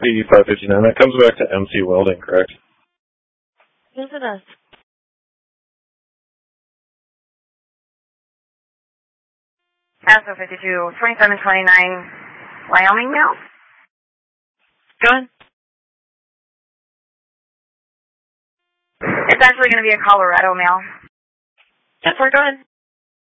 P559. That comes back to MC Welding, correct? Yes, it does. ASO 52, 2729, Wyoming mail? Go ahead. It's actually going to be a Colorado mail. That's where, go ahead.